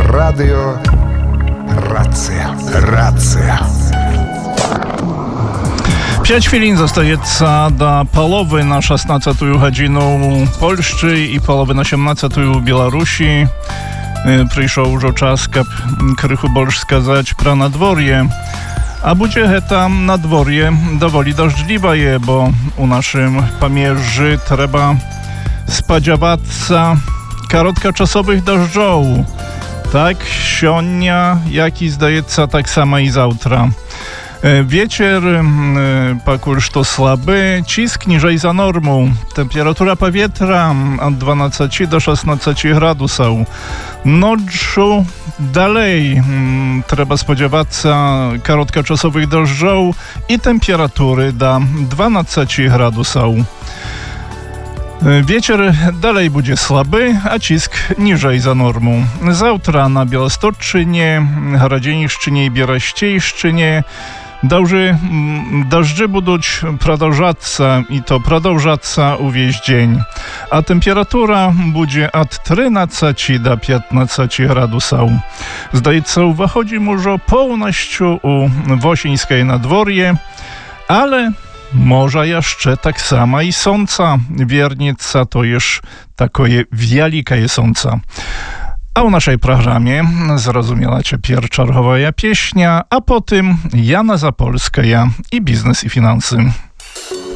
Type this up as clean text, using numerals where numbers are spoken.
Radio Racja. Racja. 5 chwilin zostaється до полови на 16-ю годину Польщі і полови на 17-ю Білорусі. Прийшов уже час, каб крыху больше сказать про надворье. A będzie tam nadworje dowoli dażdżliwe, bo u naszym pamierzy trzeba spodziewać krótkoczasowych deszczów. Tak sionia, jak i zdaється, tak samo i zawtra. Wieczór pakuż to słaby, cisk niżej za normą. Temperatura powietrza od 12 do 16 gradusów. Noczu dalej trzeba spodziewać krótkoczasowych deszczów i temperatury do 12 gradusów. Wieczór dalej będzie słaby, a cisk niżej za normą. Zawtra na Białostoczczynie, Radzieniszczynie i Bieraściejszczynie deszcze będą продолжаться i to продолжаться увесь dzień. A temperatura będzie od 13 do 15 gradusów. Zdaється, wychodzi może pełnością u wosińskiej nadworje, ale może jeszcze tak samo i słońca. Wiernica to już takie wielkie słońce. A u naszej programie zrozumiała cię pierwsza pieśnia, a potem Jana Zapolska i biznes i finanse.